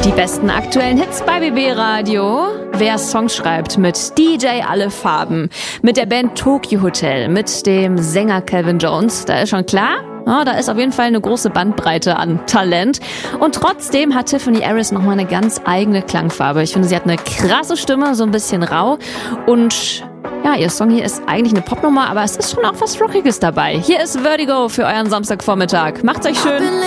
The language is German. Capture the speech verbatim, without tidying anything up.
Die besten aktuellen Hits bei B B Radio. Wer Songs schreibt mit D J Alle Farben, mit der Band Tokyo Hotel, mit dem Sänger Calvin Jones, da ist schon klar, ja, da ist auf jeden Fall eine große Bandbreite an Talent. Und trotzdem hat Tiffany Harris nochmal eine ganz eigene Klangfarbe. Ich finde, sie hat eine krasse Stimme, so ein bisschen rau. Und ja, ihr Song hier ist eigentlich eine Popnummer, aber es ist schon auch was Rockiges dabei. Hier ist Vertigo für euren Samstagvormittag. Macht's euch schön.